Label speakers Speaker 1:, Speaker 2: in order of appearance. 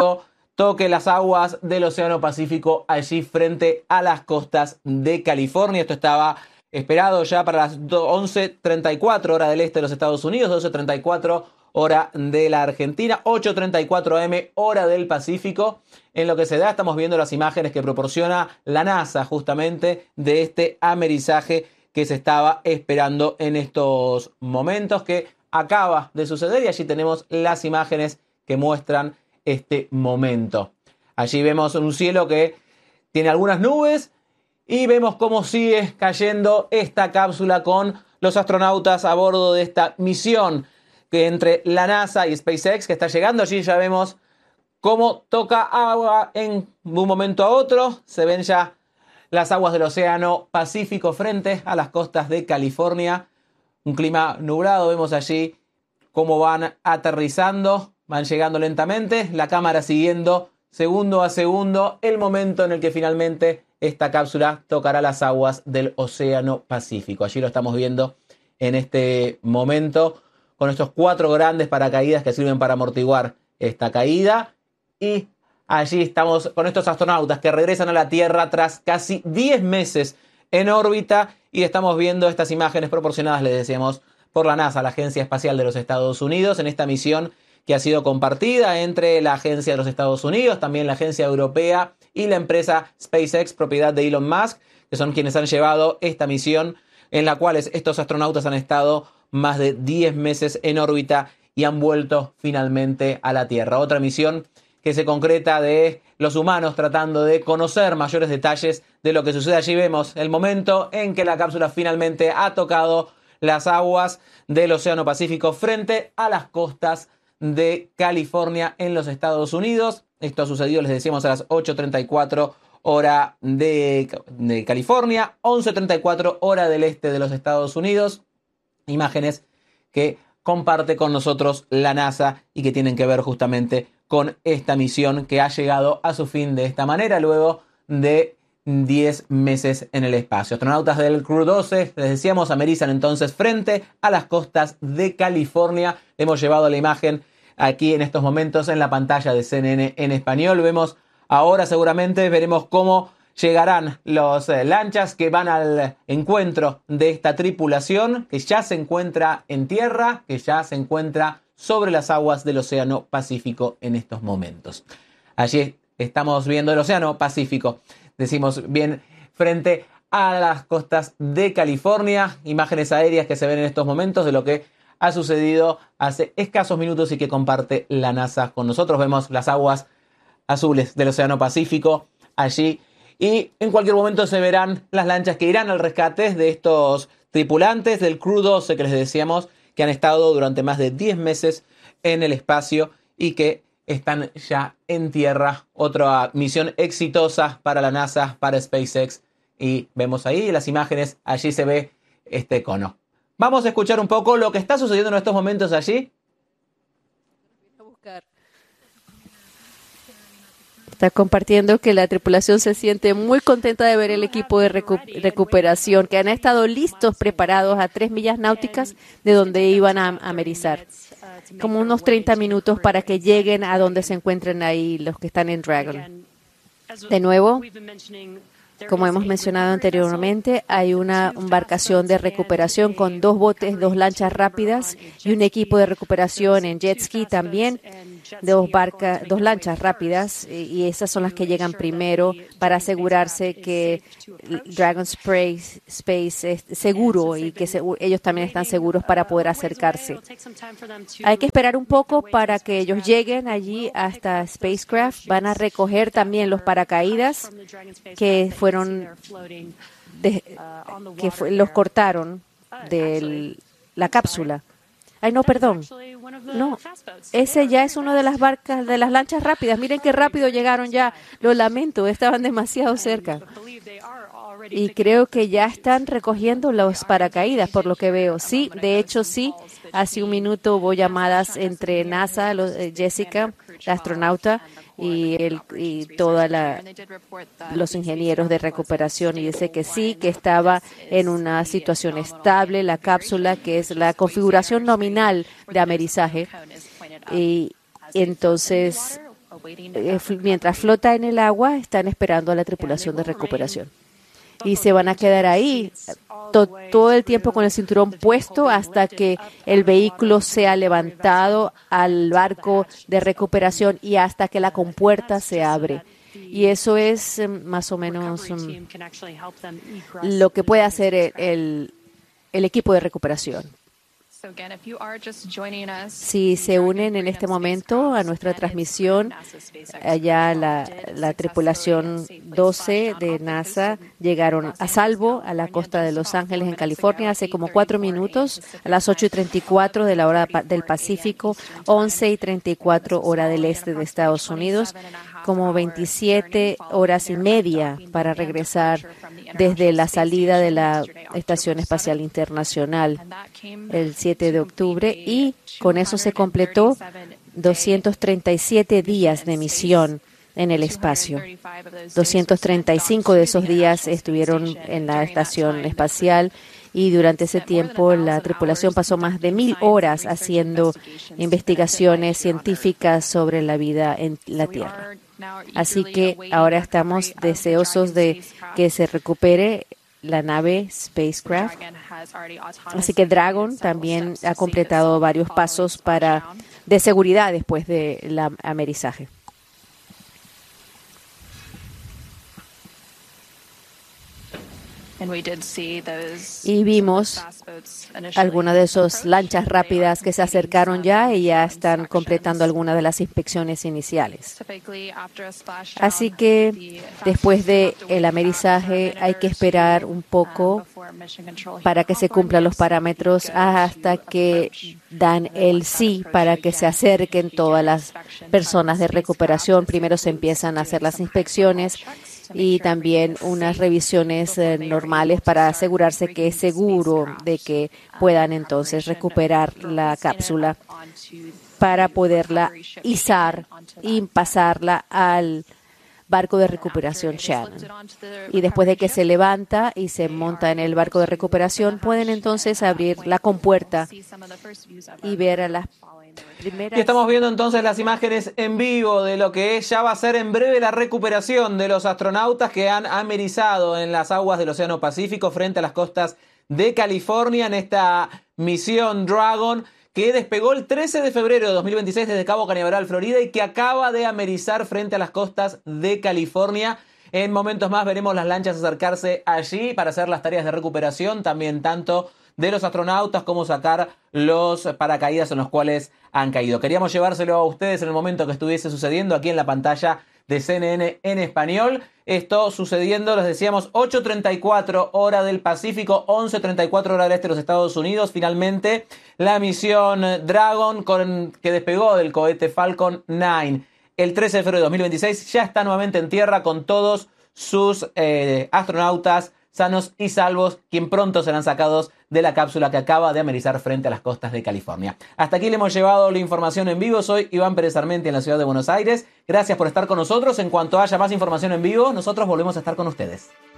Speaker 1: toque las aguas del Océano Pacífico allí frente a las costas de California. Esto estaba esperado ya para las 11:34 hora del este de los Estados Unidos, 12:34 hora de la Argentina, 8:34 am hora del Pacífico. En lo que se da, estamos viendo las imágenes que proporciona la NASA justamente de este amerizaje que se estaba esperando en estos momentos, que acaba de suceder, y allí tenemos las imágenes que muestran este momento. Allí vemos un cielo que tiene algunas nubes y vemos cómo sigue cayendo esta cápsula con los astronautas a bordo de esta misión que entre la NASA y SpaceX que está llegando. Allí ya vemos cómo toca agua en un momento a otro. Se ven ya las aguas del Océano Pacífico frente a las costas de California. Un clima nublado. Vemos allí cómo van aterrizando, van llegando lentamente. La cámara siguiendo segundo a segundo el momento en el que finalmente esta cápsula tocará las aguas del Océano Pacífico. Allí lo estamos viendo en este momento con estos 4 grandes paracaídas que sirven para amortiguar esta caída. Y allí estamos con estos astronautas que regresan a la Tierra tras casi 10 meses en órbita. Y estamos viendo estas imágenes proporcionadas, les decíamos, por la NASA, la Agencia Espacial de los Estados Unidos, en esta misión que ha sido compartida entre la Agencia de los Estados Unidos, también la Agencia Europea y la empresa SpaceX, propiedad de Elon Musk, que son quienes han llevado esta misión en la cual estos astronautas han estado más de 10 meses en órbita y han vuelto finalmente a la Tierra. Otra misión que se concreta de los humanos tratando de conocer mayores detalles de lo que sucede. Allí vemos el momento en que la cápsula finalmente ha tocado las aguas del Océano Pacífico frente a las costas de California en los Estados Unidos. Esto ha sucedido, les decíamos, a las 8:34 hora de California, 11:34 hora del este de los Estados Unidos. Imágenes que comparte con nosotros la NASA y que tienen que ver justamente con esta misión que ha llegado a su fin de esta manera luego de 10 meses en el espacio. Astronautas del Crew 12, les decíamos, amerizan entonces frente a las costas de California. Hemos llevado la imagen aquí en estos momentos en la pantalla de CNN en español. Vemos ahora, seguramente veremos cómo llegarán las lanchas que van al encuentro de esta tripulación que ya se encuentra en tierra, que ya se encuentra sobre las aguas del Océano Pacífico en estos momentos. Allí estamos viendo el Océano Pacífico, decimos bien, frente a las costas de California. Imágenes aéreas que se ven en estos momentos de lo que ha sucedido hace escasos minutos y que comparte la NASA con nosotros. Vemos las aguas azules del Océano Pacífico allí y en cualquier momento se verán las lanchas que irán al rescate de estos tripulantes del Crew 12 que les decíamos que han estado durante más de 10 meses en el espacio y que están ya en tierra. Otra misión exitosa para la NASA, para SpaceX, y vemos ahí las imágenes, allí se ve este cono. Vamos a escuchar un poco lo que está sucediendo en estos momentos allí.
Speaker 2: Está compartiendo que la tripulación se siente muy contenta de ver el equipo de recuperación, que han estado listos, preparados a 3 millas náuticas de donde iban a amerizar. Como unos 30 minutos para que lleguen a donde se encuentren ahí los que están en Dragon. De nuevo, como hemos mencionado anteriormente, hay una embarcación de recuperación con 2 botes, 2 lanchas rápidas y un equipo de recuperación en jet ski también, 2 lanchas rápidas, y esas son las que llegan primero para asegurarse que Dragon Space es seguro y que ellos también están seguros para poder acercarse. Hay que esperar un poco para que ellos lleguen allí hasta Spacecraft. Van a recoger también los paracaídas que los cortaron de la cápsula. Ay, no, perdón. No, ese ya es una de las barcas, de las lanchas rápidas. Miren qué rápido llegaron ya. Lo lamento, estaban demasiado cerca. Y creo que ya están recogiendo los paracaídas, por lo que veo. Sí, de hecho sí. Hace un minuto hubo llamadas entre NASA, Jessica, la astronauta, y todos los ingenieros de recuperación, y dice que sí, que estaba en una situación estable la cápsula, que es la configuración nominal de amerizaje. Y entonces mientras flota en el agua, están esperando a la tripulación de recuperación. Y se van a quedar ahí todo el tiempo con el cinturón puesto hasta que el vehículo sea levantado al barco de recuperación y hasta que la compuerta se abre. Y eso es más o menos lo que puede hacer el equipo de recuperación. Si se unen en este momento a nuestra transmisión, allá la tripulación 12 de NASA llegaron a salvo a la costa de Los Ángeles, en California, hace como 4 minutos, a las 8:34 de la hora del Pacífico, 11:34 hora del este de Estados Unidos, como 27 horas y media para regresar desde la salida de la Estación Espacial Internacional el 7 de octubre, y con eso se completó 237 días de misión en el espacio. 235 de esos días estuvieron en la Estación Espacial, y durante ese tiempo la tripulación pasó más de 1,000 horas haciendo investigaciones científicas sobre la vida en la Tierra. Así que ahora estamos deseosos de que se recupere la nave Spacecraft. Así que Dragon también ha completado varios pasos de seguridad después del amerizaje. Y vimos algunas de esas lanchas rápidas que se acercaron ya y ya están completando algunas de las inspecciones iniciales. Así que después del amerizaje hay que esperar un poco para que se cumplan los parámetros hasta que dan el sí para que se acerquen todas las personas de recuperación. Primero se empiezan a hacer las inspecciones y también unas revisiones normales para asegurarse que es seguro de que puedan entonces recuperar la cápsula para poderla izar y pasarla al barco de recuperación Shannon. Y después de que se levanta y se monta en el barco de recuperación, pueden entonces abrir la compuerta y ver a las primeras.
Speaker 1: Y estamos viendo entonces las imágenes en vivo de lo que ya va a ser en breve la recuperación de los astronautas que han amerizado en las aguas del Océano Pacífico frente a las costas de California en esta misión Dragon, que despegó el 13 de febrero de 2026 desde Cabo Cañaveral, Florida, y que acaba de amerizar frente a las costas de California. En momentos más veremos las lanchas acercarse allí para hacer las tareas de recuperación, también tanto de los astronautas como sacar los paracaídas en los cuales han caído. Queríamos llevárselo a ustedes en el momento que estuviese sucediendo aquí en la pantalla de CNN en español. Esto sucediendo, les decíamos, 8:34 hora del Pacífico, 11:34 hora del este de los Estados Unidos. Finalmente, la misión Dragon que despegó del cohete Falcon 9 el 13 de febrero de 2026 ya está nuevamente en tierra con todos sus astronautas sanos y salvos, quien pronto serán sacados de la cápsula que acaba de amerizar frente a las costas de California. Hasta aquí le hemos llevado la información en vivo. Soy Iván Pérez Armenti en la ciudad de Buenos Aires. Gracias por estar con nosotros. En cuanto haya más información en vivo, nosotros volvemos a estar con ustedes.